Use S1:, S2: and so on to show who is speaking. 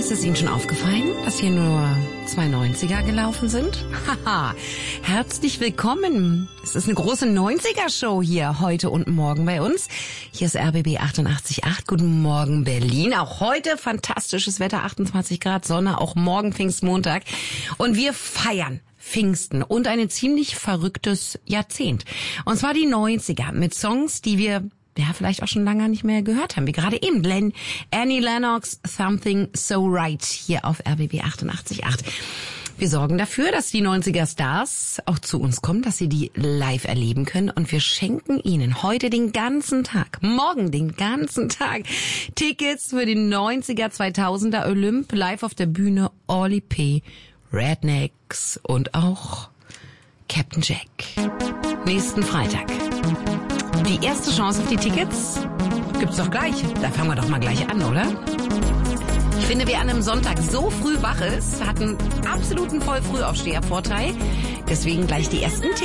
S1: Ist es Ihnen schon aufgefallen, dass hier nur 2 90er gelaufen sind? Haha, herzlich willkommen. Es ist eine große 90er-Show hier heute und morgen bei uns. Hier ist RBB 88.8. Guten Morgen Berlin. Auch heute fantastisches Wetter, 28 Grad Sonne, auch morgen Pfingstmontag. Und wir feiern Pfingsten und ein ziemlich verrücktes Jahrzehnt. Und zwar die 90er mit Songs, die wir vielleicht auch schon lange nicht mehr gehört haben, wie gerade eben Annie Lennox, Something So Right hier auf RBB 88.8. Wir sorgen dafür, dass die 90er Stars auch zu uns kommen, dass sie die live erleben können und wir schenken ihnen heute den ganzen Tag, morgen den ganzen Tag Tickets für den 90er 2000er Olymp live auf der Bühne, Oli P., Rednecks und auch Captain Jack. Nächsten Freitag. Die erste Chance auf die Tickets gibt's doch gleich. Da fangen wir doch mal gleich an, oder? Ich finde, wer an einem Sonntag so früh wach ist, hat einen absoluten Vollfrühaufsteher-Vorteil. Deswegen gleich die ersten Tickets.